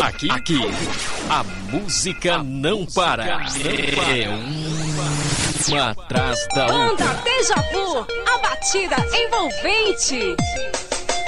Aqui, a música não para. É uma atrás da outra. Banda Deja Vu, a batida envolvente.